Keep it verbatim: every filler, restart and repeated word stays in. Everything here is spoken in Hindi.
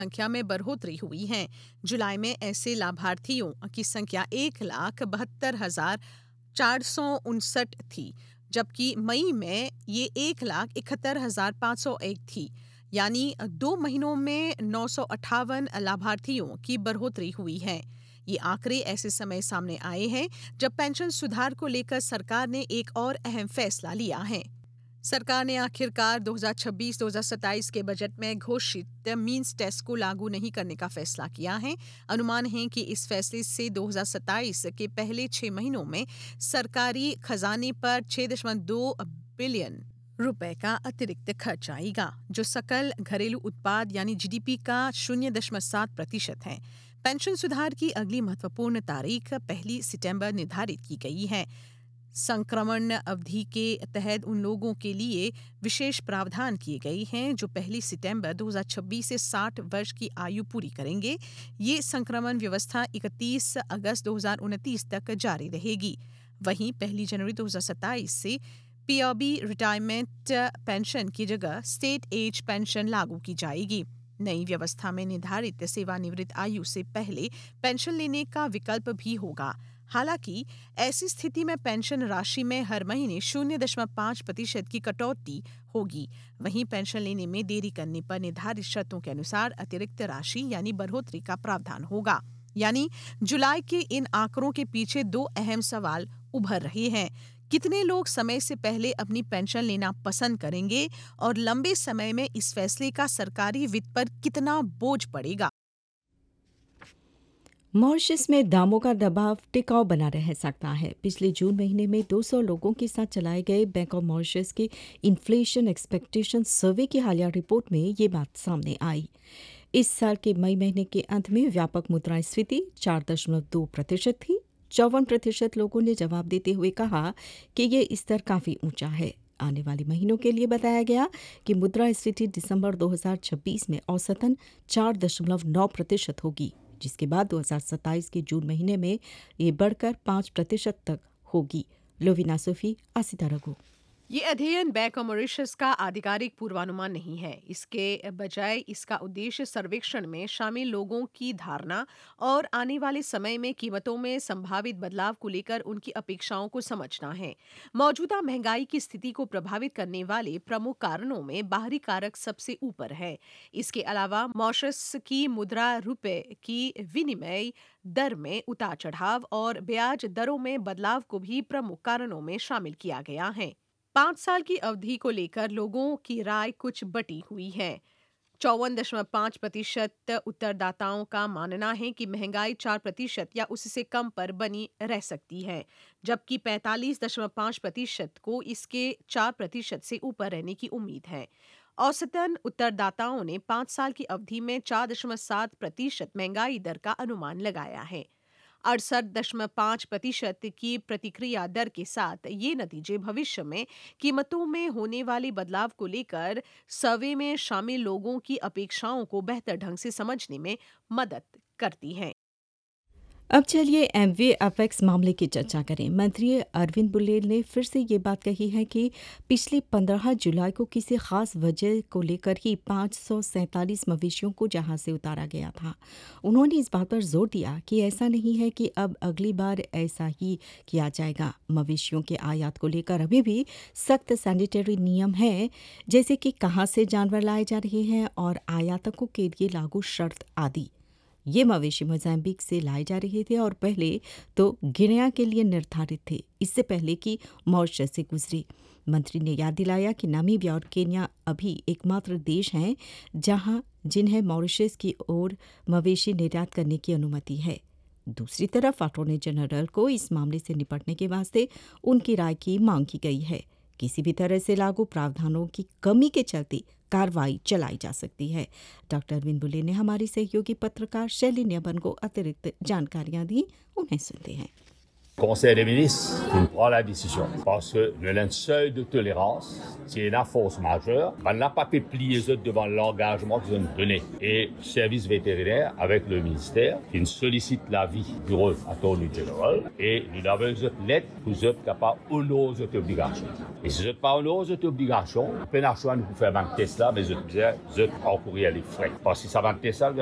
संख्या में बढ़ोतरी हुई है। जुलाई में ऐसे लाभार्थियों की संख्या एक लाख बहत्तर हजार चार सौ उनसठ थी, जबकि मई में ये एक लाख इकहत्तर हजार पाँच सौ एक थी। यानी दो महीनों में नौ सौ अट्ठावन लाभार्थियों की बढ़ोतरी हुई है। ये आंकड़े ऐसे समय सामने आए हैं जब पेंशन सुधार को लेकर सरकार ने एक और अहम फैसला लिया है। सरकार ने आखिरकार दो हज़ार छब्बीस दो हज़ार सत्ताईस के बजट में घोषित मीन्स टेस्ट को लागू नहीं करने का फैसला किया है। अनुमान है कि इस फैसले से दो हज़ार सत्ताईस के पहले छह महीनों में सरकारी खजाने पर छह दशमलव दो बिलियन रुपए का अतिरिक्त खर्च आएगा, जो सकल घरेलू उत्पाद यानी जीडीपी का शून्य दशमलव सात प्रतिशत है। पेंशन सुधार की अगली महत्वपूर्ण तारीख पहली सितंबर निर्धारित की गई है। संक्रमण अवधि के तहत उन लोगों के लिए विशेष प्रावधान किए गए हैं जो पहली सितंबर दो हज़ार छब्बीस से साठ वर्ष की आयु पूरी करेंगे। ये संक्रमण व्यवस्था इकतीस अगस्त दो हज़ार उनतीस तक जारी रहेगी। वहीं पहली जनवरी दो हज़ार सत्ताईस से पीआरबी रिटायरमेंट पेंशन की जगह स्टेट एज पेंशन लागू की जाएगी। नई व्यवस्था में निर्धारित सेवानिवृत्त आयु से पहले पेंशन लेने का विकल्प भी होगा। हालांकि ऐसी स्थिति में पेंशन राशि में हर महीने शून्य दशमलव पाँच प्रतिशत की कटौती होगी। वहीं पेंशन लेने में देरी करने पर निर्धारित शर्तों के अनुसार अतिरिक्त राशि यानी बढ़ोतरी का प्रावधान होगा। यानी जुलाई के इन आंकड़ों के पीछे दो अहम सवाल उभर रहे हैं। कितने लोग समय से पहले अपनी पेंशन लेना पसंद करेंगे और लंबे समय में इस फैसले का सरकारी वित्त पर कितना बोझ पड़ेगा। मॉरिशस में दामों का दबाव टिकाऊ बना रह सकता है। पिछले जून महीने में दो सौ लोगों के साथ चलाए गए बैंक ऑफ मॉरिशस के इन्फ्लेशन एक्सपेक्टेशन सर्वे की हालिया रिपोर्ट में ये बात सामने आई। इस साल के मई महीने के अंत में व्यापक मुद्रास्फीति चार दशमलव दो प्रतिशत थी। चौवन प्रतिशत लोगों ने जवाब देते हुए कहा कि ये स्तर काफ़ी ऊंचा है। आने वाले महीनों के लिए बताया गया कि मुद्रास्फीति दिसंबर दो हज़ार छब्बीस में औसतन चार दशमलव नौ प्रतिशत होगी, जिसके बाद दो हज़ार सत्ताईस के जून महीने में ये बढ़कर पाँच प्रतिशत तक होगी। लोविना सोफी, आसिता रघु। ये अध्ययन बैंक ऑफ मॉरिशस का आधिकारिक पूर्वानुमान नहीं है। इसके बजाय इसका उद्देश्य सर्वेक्षण में शामिल लोगों की धारणा और आने वाले समय में कीमतों में संभावित बदलाव को लेकर उनकी अपेक्षाओं को समझना है। मौजूदा महंगाई की स्थिति को प्रभावित करने वाले प्रमुख कारणों में बाहरी कारक सबसे ऊपर है। इसके अलावा मॉरिशस की मुद्रा रुपए की विनिमय दर में उतार चढ़ाव और ब्याज दरों में बदलाव को भी प्रमुख कारणों में शामिल किया गया है। पाँच साल की अवधि को लेकर लोगों की राय कुछ बटी हुई है। चौवन दशमलव पाँच प्रतिशत उत्तरदाताओं का मानना है कि महंगाई चार प्रतिशत या उससे कम पर बनी रह सकती है, जबकि पैंतालीस दशमलव पाँच प्रतिशत को इसके चार प्रतिशत से ऊपर रहने की उम्मीद है। औसतन उत्तरदाताओं ने पाँच साल की अवधि में चार दशमलव सात प्रतिशत महंगाई दर का अनुमान लगाया है। अड़सठ दशमलव पाँच प्रतिशत की प्रतिक्रिया दर के साथ ये नतीजे भविष्य में कीमतों में होने वाले बदलाव को लेकर सर्वे में शामिल लोगों की अपेक्षाओं को बेहतर ढंग से समझने में मदद करती हैं। अब चलिए एमवे अपेक्स मामले की चर्चा करें। मंत्री अरविंद बुलेल ने फिर से ये बात कही है कि पिछले पंद्रह जुलाई को किसी खास वजह को लेकर ही पाँच सौ सैंतालीस मवेशियों को जहाज से उतारा गया था। उन्होंने इस बात पर जोर दिया कि ऐसा नहीं है कि अब अगली बार ऐसा ही किया जाएगा। मवेशियों के आयात को लेकर अभी भी सख्त सैनिटरी नियम हैं, जैसे कि कहाँ से जानवर लाए जा रहे हैं और आयातकों के लिए लागू शर्त आदि। ये मवेशी मोजाम्बिक से लाए जा रहे थे और पहले तो गिनिया के लिए निर्धारित थे, इससे पहले कि मॉरिशस से गुजरे। मंत्री ने याद दिलाया कि नामीबिया और केन्या अभी एकमात्र देश हैं जहां जिन्हें मॉरिशस की ओर मवेशी निर्यात करने की अनुमति है। दूसरी तरफ अटॉर्नी जनरल को इस मामले से निपटने के वास्ते उनकी राय की मांग की गई है। किसी भी तरह से लागू प्रावधानों की कमी के चलते कार्रवाई चलाई जा सकती है। डॉक्टर अरविंद बुले ने हमारी सहयोगी पत्रकार शैली न्यबन को अतिरिक्त जानकारियां दी, उन्हें सुनते हैं। Conseil des ministres qui prend la décision parce que nous avons un seuil de tolérance, c'est une force majeure. On n'a pas pu plier devant l'engagement qu'ils ont donné. Et le service vétérinaire avec le ministère, qui sollicite l'avis du attorney général et nous avons une lettre pour être capable d'honorer cette obligation. Et si vous n'êtes pas honoré cette obligation, vous pouvez faire un test là, mais vous devez encourir les frais. Parce que ça va un test là,